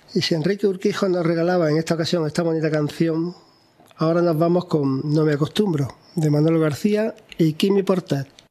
Y si Enrique Urquijo nos regalaba en esta ocasión esta bonita canción, ahora nos vamos con No me acostumbro, de Manolo García y Quimi Portet.